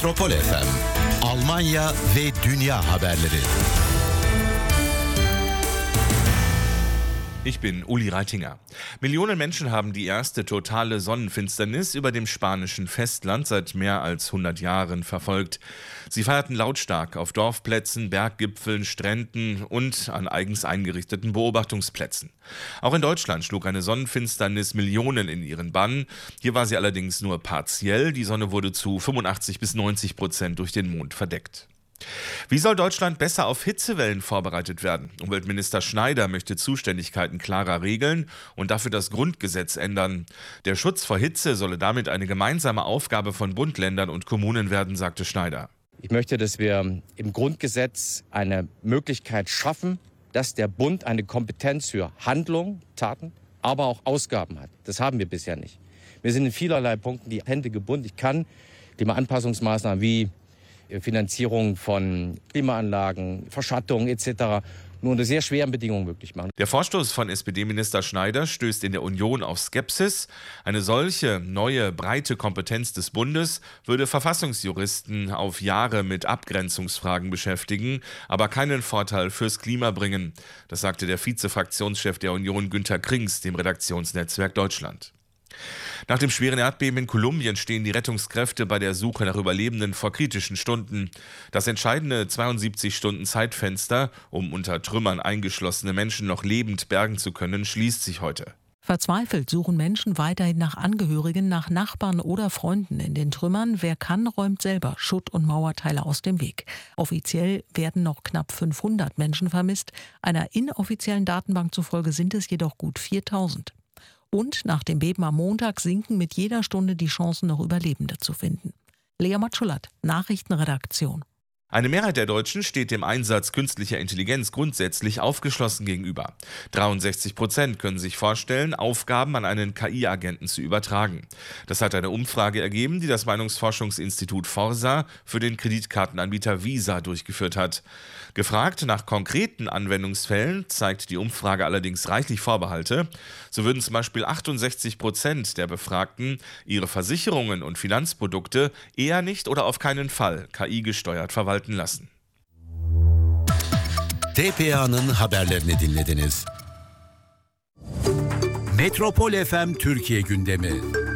Metropol FM, Almanya ve dünya haberleri. Ich bin Uli Reitinger. Millionen Menschen haben die erste totale Sonnenfinsternis über dem spanischen Festland seit mehr als 100 Jahren verfolgt. Sie feierten lautstark auf Dorfplätzen, Berggipfeln, Stränden und an eigens eingerichteten Beobachtungsplätzen. Auch in Deutschland schlug eine Sonnenfinsternis Millionen in ihren Bann. Hier war sie allerdings nur partiell. Die Sonne wurde zu 85-90% durch den Mond verdeckt. Wie soll Deutschland besser auf Hitzewellen vorbereitet werden? Umweltminister Schneider möchte Zuständigkeiten klarer regeln und dafür das Grundgesetz ändern. Der Schutz vor Hitze solle damit eine gemeinsame Aufgabe von Bund, Ländern und Kommunen werden, sagte Schneider. Ich möchte, dass wir im Grundgesetz eine Möglichkeit schaffen, dass der Bund eine Kompetenz für Handlung, Taten, aber auch Ausgaben hat. Das haben wir bisher nicht. Wir sind in vielerlei Punkten die Hände gebunden. Ich kann Klimaanpassungsmaßnahmen wie Finanzierung von Klimaanlagen, Verschattung etc. nur unter sehr schweren Bedingungen möglich machen. Der Vorstoß von SPD-Minister Schneider stößt in der Union auf Skepsis. Eine solche neue, breite Kompetenz des Bundes würde Verfassungsjuristen auf Jahre mit Abgrenzungsfragen beschäftigen, aber keinen Vorteil fürs Klima bringen. Das sagte der Vize-Fraktionschef der Union Günter Krings dem Redaktionsnetzwerk Deutschland. Nach dem schweren Erdbeben in Kolumbien stehen die Rettungskräfte bei der Suche nach Überlebenden vor kritischen Stunden. Das entscheidende 72-Stunden-Zeitfenster, um unter Trümmern eingeschlossene Menschen noch lebend bergen zu können, schließt sich heute. Verzweifelt suchen Menschen weiterhin nach Angehörigen, nach Nachbarn oder Freunden in den Trümmern. Wer kann, räumt selber Schutt- und Mauerteile aus dem Weg. Offiziell werden noch knapp 500 Menschen vermisst. Einer inoffiziellen Datenbank zufolge sind es jedoch gut 4000. Und nach dem Beben am Montag sinken mit jeder Stunde die Chancen, noch Überlebende zu finden. Lea Matschulat, Nachrichtenredaktion. Eine Mehrheit der Deutschen steht dem Einsatz künstlicher Intelligenz grundsätzlich aufgeschlossen gegenüber. 63% können sich vorstellen, Aufgaben an einen KI-Agenten zu übertragen. Das hat eine Umfrage ergeben, die das Meinungsforschungsinstitut Forsa für den Kreditkartenanbieter Visa durchgeführt hat. Gefragt nach konkreten Anwendungsfällen zeigt die Umfrage allerdings reichlich Vorbehalte. So würden zum Beispiel 68% der Befragten ihre Versicherungen und Finanzprodukte eher nicht oder auf keinen Fall KI-gesteuert verwalten lassen. TPA'nın haberlerini dinlediniz. Metropol FM Türkiye gündemi.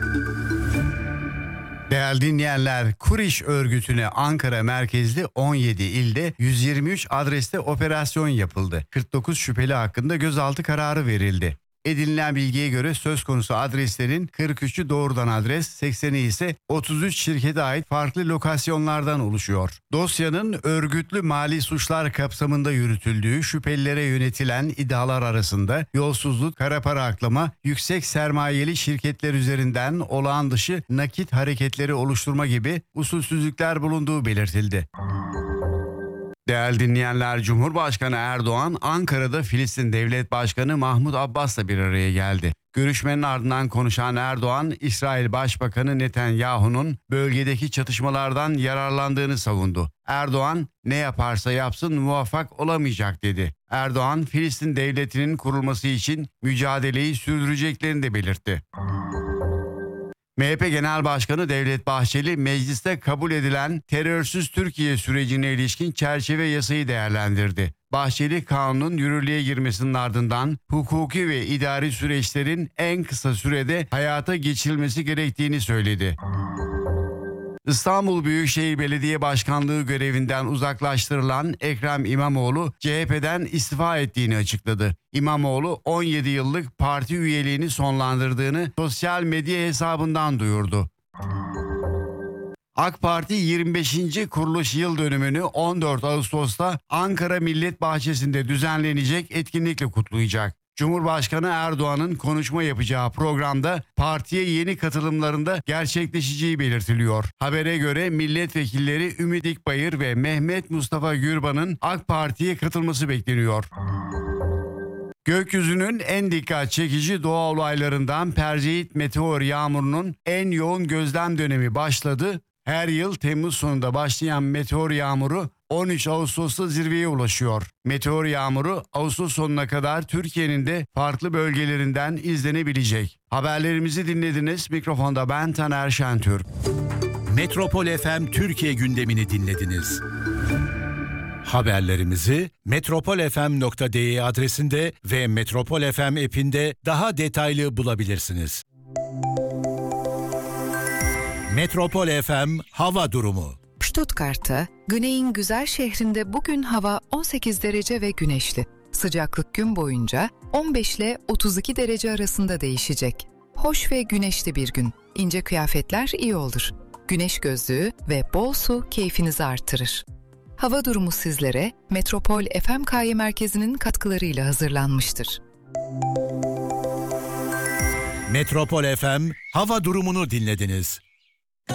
Değerli dinleyenler, Kuriş örgütüne Ankara merkezli 17 ilde 123 adreste operasyon yapıldı. 49 şüpheli hakkında gözaltı kararı verildi. Edinilen bilgiye göre söz konusu adreslerin 43'ü doğrudan adres, 80'i ise 33 şirkete ait farklı lokasyonlardan oluşuyor. Dosyanın örgütlü mali suçlar kapsamında yürütüldüğü şüphelilere yönetilen iddialar arasında yolsuzluk, kara para aklama, yüksek sermayeli şirketler üzerinden olağan dışı nakit hareketleri oluşturma gibi usulsüzlükler bulunduğu belirtildi. Değerli dinleyenler, Cumhurbaşkanı Erdoğan Ankara'da Filistin Devlet Başkanı Mahmut Abbas'la bir araya geldi. Görüşmenin ardından konuşan Erdoğan, İsrail Başbakanı Netanyahu'nun bölgedeki çatışmalardan yararlandığını savundu. Erdoğan, ne yaparsa yapsın muvaffak olamayacak dedi. Erdoğan, Filistin Devleti'nin kurulması için mücadeleyi sürdüreceklerini de belirtti. MHP Genel Başkanı Devlet Bahçeli, mecliste kabul edilen terörsüz Türkiye sürecine ilişkin çerçeve yasayı değerlendirdi. Bahçeli, kanunun yürürlüğe girmesinin ardından hukuki ve idari süreçlerin en kısa sürede hayata geçirilmesi gerektiğini söyledi. İstanbul Büyükşehir Belediye Başkanlığı görevinden uzaklaştırılan Ekrem İmamoğlu CHP'den istifa ettiğini açıkladı. İmamoğlu 17 yıllık parti üyeliğini sonlandırdığını sosyal medya hesabından duyurdu. AK Parti 25. kuruluş yıl dönümünü 14 Ağustos'ta Ankara Millet Bahçesi'nde düzenlenecek etkinlikle kutlayacak. Cumhurbaşkanı Erdoğan'ın konuşma yapacağı programda partiye yeni katılımlarında gerçekleşeceği belirtiliyor. Habere göre milletvekilleri Ümit İkbayır ve Mehmet Mustafa Gürban'ın AK Parti'ye katılması bekleniyor. Gökyüzünün en dikkat çekici doğa olaylarından Perseid meteor yağmurunun en yoğun gözlem dönemi başladı. Her yıl Temmuz sonunda başlayan meteor yağmuru 13 Ağustos'ta zirveye ulaşıyor. Meteor yağmuru Ağustos sonuna kadar Türkiye'nin de farklı bölgelerinden izlenebilecek. Haberlerimizi dinlediniz. Mikrofonda ben Taner Şentürk. Metropol FM Türkiye gündemini dinlediniz. Haberlerimizi metropolfm.de adresinde ve Metropol FM app'inde daha detaylı bulabilirsiniz. Metropol FM hava durumu. Stuttgart'ta, güneyin güzel şehrinde bugün hava 18 derece ve güneşli. Sıcaklık gün boyunca 15 ile 32 derece arasında değişecek. Hoş ve güneşli bir gün. İnce kıyafetler iyi olur. Güneş gözlüğü ve bol su keyfinizi artırır. Hava durumu sizlere Metropol FMKY merkezinin katkılarıyla hazırlanmıştır. Metropol FM hava durumunu dinlediniz.